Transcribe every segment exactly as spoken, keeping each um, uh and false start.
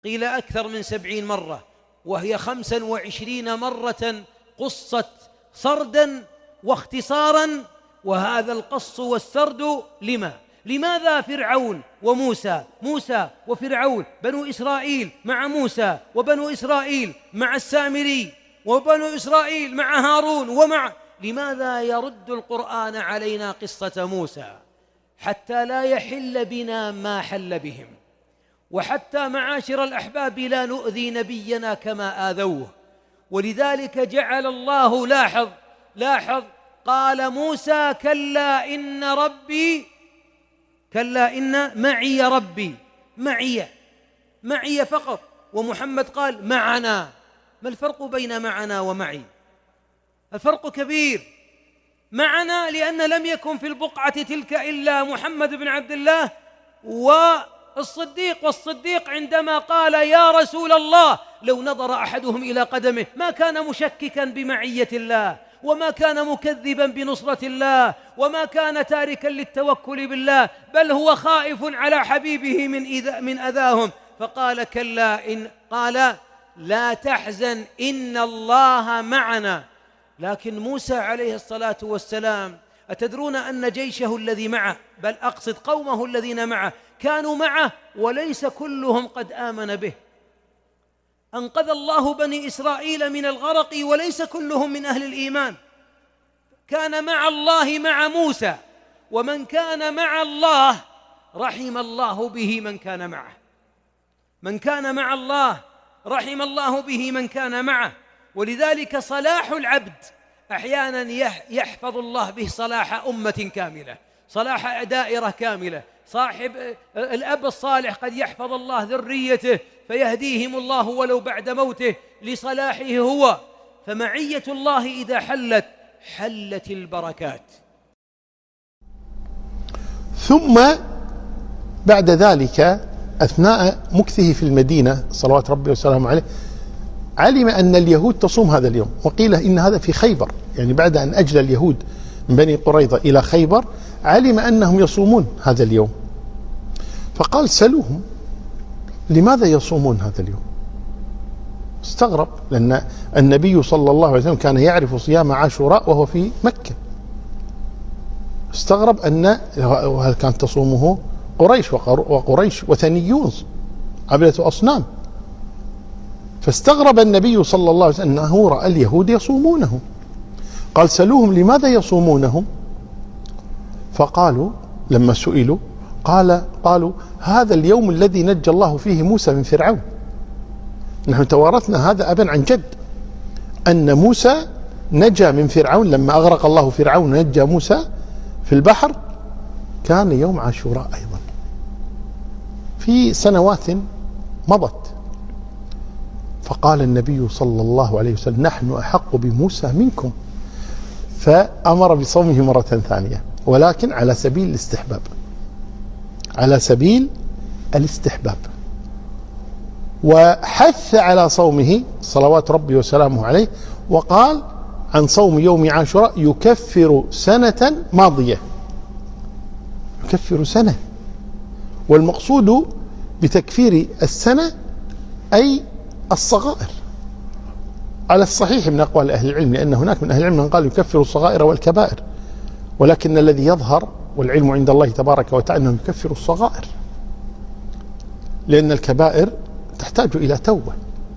قيل أكثر من سبعين مرة، وهي خمسا وعشرين مرة قصت سردا واختصارا. وهذا القص والسرد لما؟ لماذا فرعون وموسى، موسى وفرعون، بنو إسرائيل مع موسى، وبنو إسرائيل مع السامري، وبنو إسرائيل مع هارون ومع، لماذا يرد القرآن علينا قصة موسى؟ حتى لا يحل بنا ما حل بهم، وحتى معاشر الأحباب لا نؤذي نبينا كما آذوه. ولذلك جعل الله، لاحظ لاحظ قال موسى كلا إن ربي، كلا إن معي ربي، معي معي فقط. ومحمد قال معنا. ما الفرق بين معنا ومعي؟ الفرق كبير. معنا لأن لم يكن في البقعة تلك إلا محمد بن عبد الله والصديق، والصديق عندما قال يا رسول الله لو نظر أحدهم إلى قدمه ما كان مشككا بمعية الله، وما كان مكذبا بنصرة الله، وما كان تاركا للتوكل بالله، بل هو خائف على حبيبه من إذا من أذاهم. فقال كلا إن، قال لا تحزن إن الله معنا. لكن موسى عليه الصلاة والسلام، أتدرون أن جيشه الذي معه، بل أقصد قومه الذين معه، كانوا معه وليس كلهم قد آمن به. أنقذ الله بني إسرائيل من الغرق وليس كلهم من أهل الإيمان. كان مع الله مع موسى، ومن كان مع الله رحم الله به من كان معه، من كان مع الله رحم الله به من كان معه. ولذلك صلاح العبد أحيانا يحفظ الله به صلاح أمة كاملة، صلاح دائرة كاملة. صاحب الأب الصالح قد يحفظ الله ذريته فيهديهم الله ولو بعد موته لصلاحه هو. فمعية الله إذا حلت حلت البركات. ثم بعد ذلك أثناء مكثه في المدينة صلوات ربي وسلامه عليه علم أن اليهود تصوم هذا اليوم، وقيل إن هذا في خيبر، يعني بعد أن أجلى اليهود من بني قريظة إلى خيبر علم أنهم يصومون هذا اليوم، فقال سلوهم لماذا يصومون هذا اليوم؟ استغرب، لأن النبي صلى الله عليه وسلم كان يعرف صيام عاشوراء وهو في مكة. استغرب أن هل كان تصومه قريش، وقريش وثنيون عبدة أصنام. فاستغرب النبي صلى الله عليه وسلم أنه رأى اليهود يصومونه. قال سلوهم لماذا يصومونه؟ فقالوا لما سئلوا قال قالوا هذا اليوم الذي نجى الله فيه موسى من فرعون. نحن توارثنا هذا أبا عن جد، أن موسى نجا من فرعون لما أغرق الله فرعون نجى موسى في البحر، كان يوم عاشوراء أيضا في سنوات مضت. فقال النبي صلى الله عليه وسلم نحن أحق بموسى منكم، فأمر بصومه مرة ثانية، ولكن على سبيل الاستحباب، على سبيل الاستحباب. وحث على صومه صلوات ربي وسلامه عليه، وقال عن صوم يوم عاشوراء يكفر سنة ماضية، يكفر سنة. والمقصود بتكفير السنة أي الصغائر على الصحيح من أقوال أهل العلم، لأن هناك من أهل العلم من قال يكفر الصغائر والكبائر، ولكن الذي يظهر والعلم عند الله تبارك وتعالى أنه يكفر الصغائر، لأن الكبائر تحتاج إلى توبة.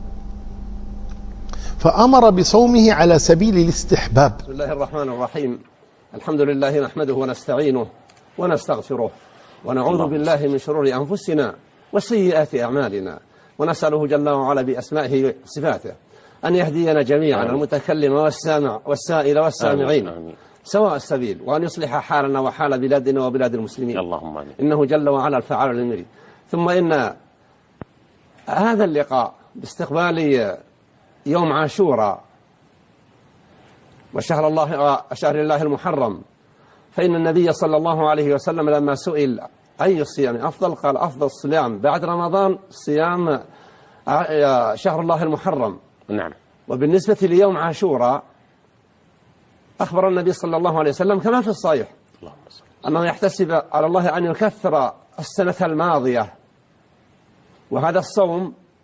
فأمر بصومه على سبيل الاستحباب. بسم الله الرحمن الرحيم. الحمد لله نحمده ونستعينه ونستغفره ونعوذ بالله من شرور أنفسنا وسيئات أعمالنا، ونسأله جل وعلا بأسمائه وصفاته أن يهدينا جميعا المتكلم والسامع والسائل والسامعين سواء السبيل، وأن يصلح حالنا وحال بلادنا وبلاد المسلمين، اللهم آمين، إنه جل وعلا الفعال لما يريد. ثم إن هذا اللقاء باستقبال يوم عاشوراء وشهر الله شهر الله المحرم، فإن النبي صلى الله عليه وسلم لما سئل أي الصيام أفضل قال أفضل الصيام بعد رمضان صيام شهر الله المحرم. نعم. وبالنسبة ليوم عاشوراء أخبر النبي صلى الله عليه وسلم كما في الصحيح أنه يحتسب على الله أن يكثر السنة الماضية، وهذا الصوم